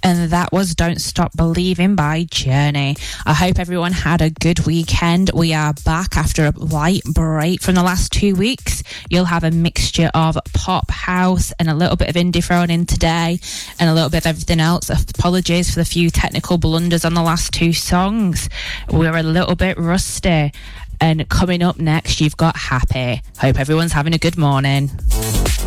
And that was Don't Stop Believing by Journey. I hope everyone had a good weekend. We are back after a light break from the last 2 weeks. You'll have a mixture of pop, house, and a little bit of indie thrown in today, and a little bit of everything else. Apologies for the few technical blunders on the last two songs. We're a little bit rusty. And coming up next, you've got Happy. Hope everyone's having a good morning.